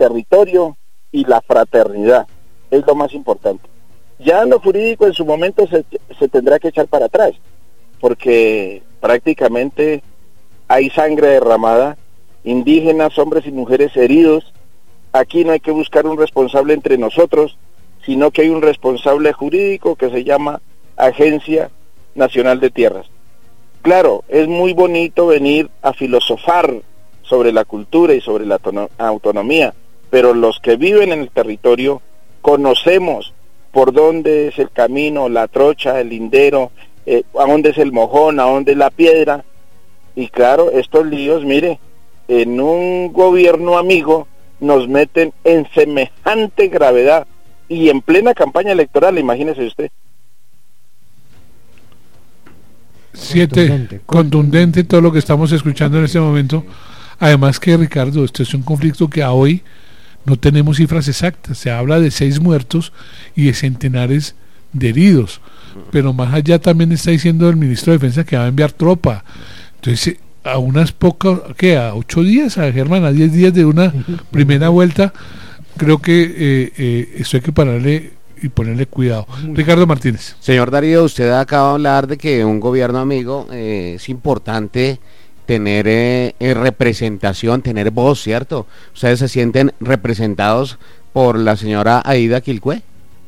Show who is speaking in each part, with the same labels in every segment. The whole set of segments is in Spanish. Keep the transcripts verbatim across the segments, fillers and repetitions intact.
Speaker 1: territorio y la fraternidad. Es lo más importante. Ya en lo jurídico en su momento se, se tendrá que echar para atrás, porque prácticamente hay sangre derramada, indígenas, hombres y mujeres heridos. Aquí no hay que buscar un responsable entre nosotros, sino que hay un responsable jurídico que se llama Agencia Nacional de Tierras. Claro, es muy bonito venir a filosofar sobre la cultura y sobre la autonomía, pero los que viven en el territorio conocemos por dónde es el camino, la trocha, el lindero, eh, a dónde es el mojón, a dónde es la piedra. Y claro, estos líos, mire, en un gobierno amigo nos meten en semejante gravedad y en plena campaña electoral, imagínese usted.
Speaker 2: Siete, contundente, contundente todo lo que estamos escuchando en este momento. Además que, Ricardo, esto es un conflicto que a hoy no tenemos cifras exactas. Se habla de seis muertos y de centenares de heridos, pero más allá también está diciendo el ministro de Defensa que va a enviar tropa. Entonces, a unas pocas, ¿qué? A ocho días, a Germán, a diez días de una primera vuelta, creo que eh, eh, esto hay que pararle y ponerle cuidado. Ricardo Martínez.
Speaker 3: Señor Darío, usted acaba de hablar de que un gobierno amigo eh, es importante tener eh, eh, representación, tener voz, ¿cierto? ¿Ustedes se sienten representados por la señora Aida Quilcue?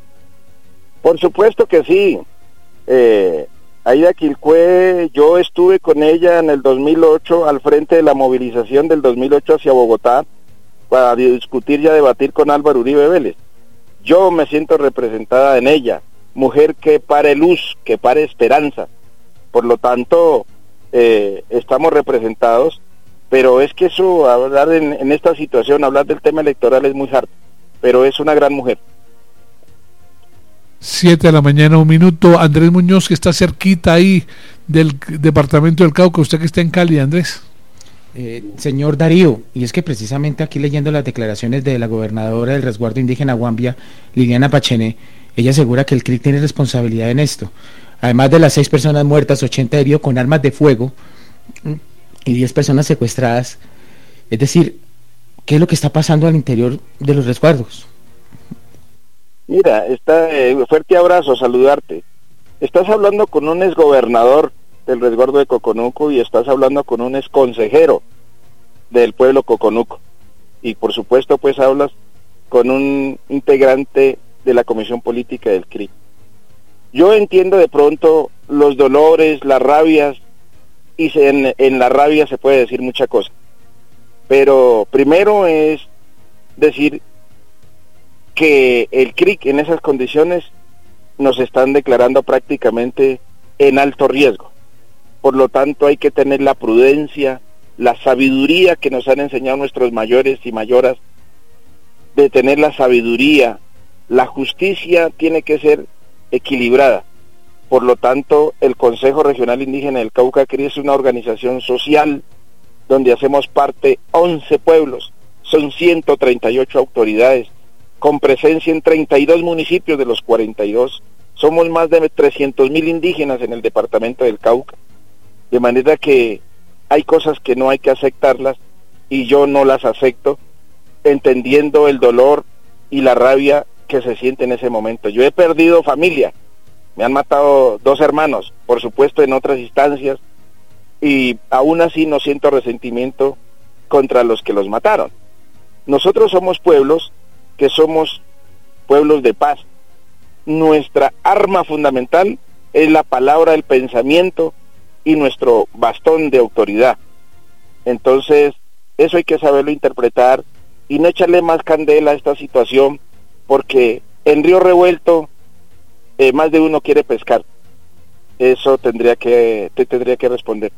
Speaker 1: Por supuesto que sí. Eh, Aida Quilcue, yo estuve con ella en el dos mil ocho al frente de la movilización del dos mil ocho hacia Bogotá para discutir y a debatir con Álvaro Uribe Vélez. Yo me siento representada en ella, mujer que pare luz, que pare esperanza. Por lo tanto, eh, estamos representados, pero es que eso, hablar en, en esta situación, hablar del tema electoral es muy hard, pero es una gran mujer.
Speaker 2: Siete de la mañana, un minuto. Andrés Muñoz, que está cerquita ahí del departamento del Cauca, usted que está en Cali, Andrés.
Speaker 4: Eh, señor Darío, y es que precisamente aquí leyendo las declaraciones de la gobernadora del resguardo indígena Guambia, Liliana Pachené, ella asegura que el C R I C tiene responsabilidad en esto. Además de las seis personas muertas, ochenta heridos con armas de fuego y diez personas secuestradas. Es decir, ¿qué es lo que está pasando al interior de los resguardos?
Speaker 1: Mira, está, eh, fuerte abrazo, saludarte. Estás hablando con un exgobernador del resguardo de Coconuco y estás hablando con un exconsejero del pueblo Coconuco. Y por supuesto, pues hablas con un integrante de la Comisión Política del C R I. Yo entiendo de pronto los dolores, las rabias, y se, en, en la rabia se puede decir mucha cosa. Pero primero es decir que el C R I C en esas condiciones nos están declarando prácticamente en alto riesgo. Por lo tanto, hay que tener la prudencia, la sabiduría que nos han enseñado nuestros mayores y mayoras, de tener la sabiduría. La justicia tiene que ser equilibrada. Por lo tanto, el Consejo Regional Indígena del Cauca C R I es una organización social donde hacemos parte once pueblos, son ciento treinta y ocho autoridades, con presencia en treinta y dos municipios de los cuarenta y dos. Somos más de trescientos mil indígenas en el departamento del Cauca. De manera que hay cosas que no hay que aceptarlas y yo no las acepto, entendiendo el dolor y la rabia que se siente en ese momento. Yo he perdido familia, me han matado dos hermanos, por supuesto en otras instancias, y aún así no siento resentimiento contra los que los mataron. Nosotros somos pueblos que somos pueblos de paz. Nuestra arma fundamental es la palabra, el pensamiento y nuestro bastón de autoridad. Entonces, eso hay que saberlo interpretar y no echarle más candela a esta situación, porque en río revuelto eh, más de uno quiere pescar. Eso tendría que te tendría que responder.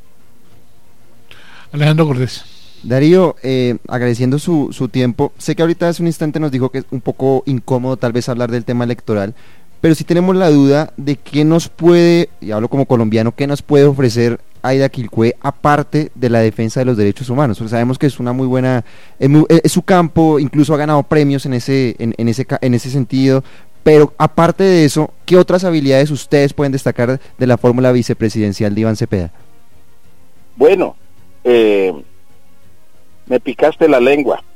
Speaker 2: Alejandro Cortés.
Speaker 5: Darío, eh, agradeciendo su, su tiempo, sé que ahorita hace un instante nos dijo que es un poco incómodo tal vez hablar del tema electoral, pero sí tenemos la duda de qué nos puede, y hablo como colombiano, qué nos puede ofrecer Aida Quilcue aparte de la defensa de los derechos humanos, porque sabemos que es una muy buena, es, muy, es su campo, incluso ha ganado premios en ese, en, en ese, en ese sentido, pero aparte de eso, ¿qué otras habilidades ustedes pueden destacar de la fórmula vicepresidencial de Iván Cepeda?
Speaker 1: Bueno, eh... me picaste la lengua.